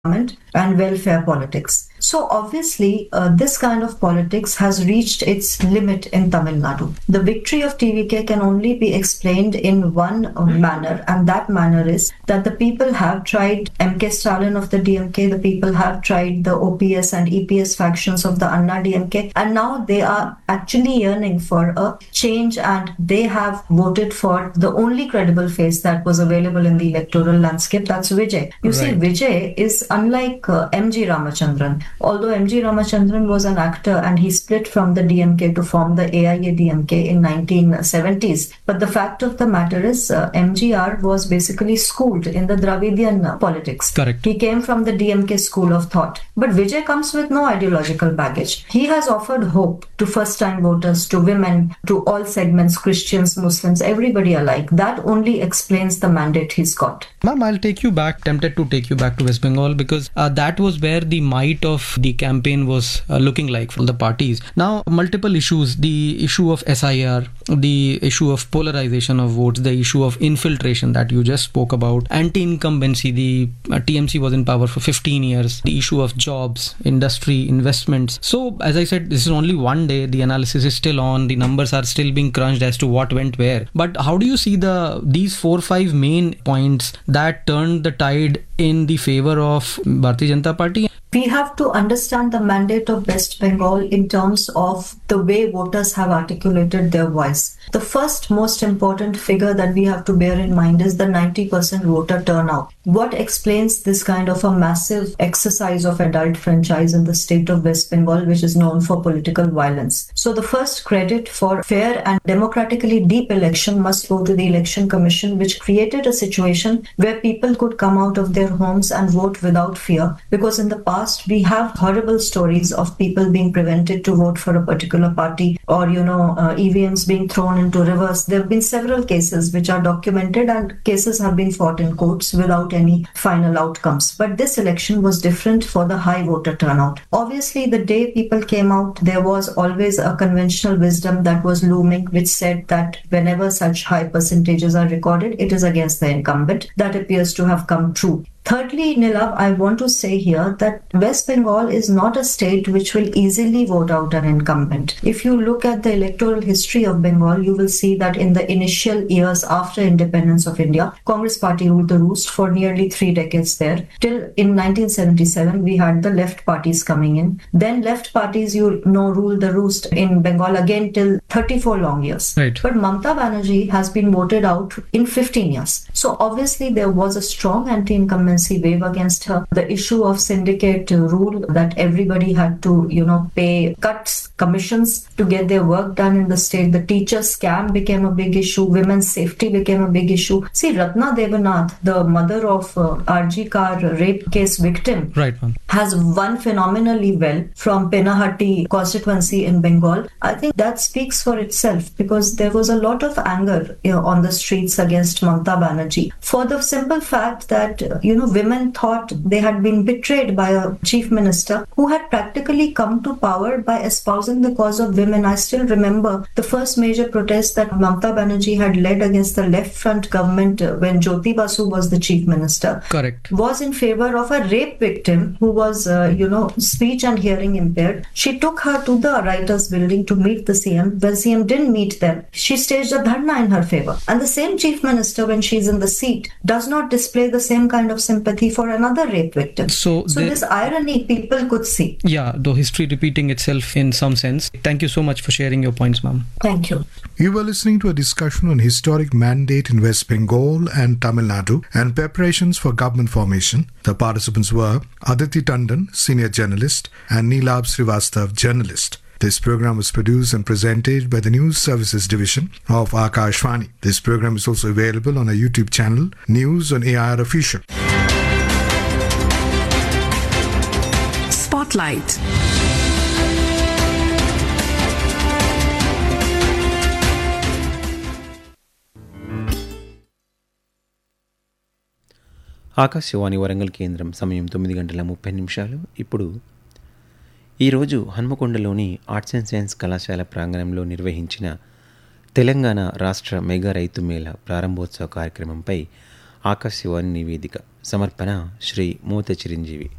and welfare politics. So obviously, this kind of politics has reached its limit in Tamil Nadu. The victory of TVK can only be explained in one manner, and that manner is that the people have tried MK Stalin of the DMK, the people have tried the OPS and EPS factions of the Anna DMK, and now they are actually yearning for a change, and they have voted for the only credible face that was available in the electoral landscape, that's Vijay. You see, Vijay is unlike MG Ramachandran. Although MG Ramachandran was an actor and he split from the DMK to form the AIADMK in 1970s. But the fact of the matter is MGR was basically schooled in the Dravidian politics. Correct. He came from the DMK school of thought. But Vijay comes with no ideological baggage. He has offered hope to first-time voters, to women, to all segments, Christians, Muslims, everybody alike. That only explains the mandate he's got. Ma'am, I'll tempted to take you back to West Bengal because that was where the might of the campaign was looking like from the parties. Now, multiple issues, the issue of SIR, the issue of polarization of votes, the issue of infiltration that you just spoke about, anti-incumbency, the TMC was in power for 15 years, the issue of jobs, industry, investments. So, as I said, this is only one day, the analysis is still on, the numbers are still being crunched as to what went where. But how do you see these 4-5 main points that turned the tide in the favor of Bharatiya Janata Party? We have to understand the mandate of West Bengal in terms of the way voters have articulated their voice. The first most important figure that we have to bear in mind is the 90% voter turnout. What explains this kind of a massive exercise of adult franchise in the state of West Bengal, which is known for political violence? So the first credit for fair and democratically deep election must go to the Election Commission, which created a situation where people could come out of their homes and vote without fear, because in the past we have horrible stories of people being prevented to vote for a particular party, or EVMs being thrown into rivers. There have been several cases which are documented, and cases have been fought in courts without any final outcomes. But this election was different for the high voter turnout. Obviously, the day people came out, there was always a conventional wisdom that was looming, which said that whenever such high percentages are recorded, it is against the incumbent. That appears to have come true. Thirdly, Nilav, I want to say here that West Bengal is not a state which will easily vote out an incumbent. If you look at the electoral history of Bengal, you will see that in the initial years after independence of India, Congress party ruled the roost for nearly 3 decades there. Till in 1977, we had the left parties coming in. Then left parties, ruled the roost in Bengal again till 34 long years. Right. But Mamata Banerjee has been voted out in 15 years. So obviously there was a strong anti-incumbency wave against her. The issue of syndicate rule, that everybody had to, pay cuts, commissions to get their work done in the state. The teacher scam became a big issue. Women's safety became a big issue. See, Ratna Devanath, the mother of RG Kar rape case victim, right, has won phenomenally well from Penahati constituency in Bengal. I think that speaks for itself, because there was a lot of anger on the streets against Mamata Banerjee for the simple fact that, women thought they had been betrayed by a chief minister who had practically come to power by espousing the cause of women. I still remember the first major protest that Mamata Banerjee had led against the left front government when Jyoti Basu was the chief minister. Correct. Was in favor of a rape victim who was, speech and hearing impaired. She took her to the writers' building to meet the CM. When CM didn't meet them, she staged a dharna in her favor. And the same chief minister, when she's in the seat, does not display the same kind of sympathy for another rape victim. So this irony people could see. Yeah, though history repeating itself in some sense. Thank you so much for sharing your points, ma'am. Thank you. You were listening to a discussion on historic mandate in West Bengal and Tamil Nadu and preparations for government formation. The participants were Aditi Tandon, senior journalist, and Neelab Srivastav, journalist. This program was produced and presented by the News Services Division of Akashvani. This program is also available on our YouTube channel, News on AIR Official. Spotlight. Akashvani Warangal కేంద్రం సమయం 9:30 ఇప్పుడు ఈరోజు హన్మకొండలోని arts and science కళాశాల ప్రాంగణంలో నిర్వహించిన తెలంగాణ రాష్ట్ర mega రైతు మేళ ప్రారంభోత్సవ కార్యక్రమంపై ఆకాశవాణి నివేదిక. సమర్పణ శ్రీ మూత చిరంజీవి.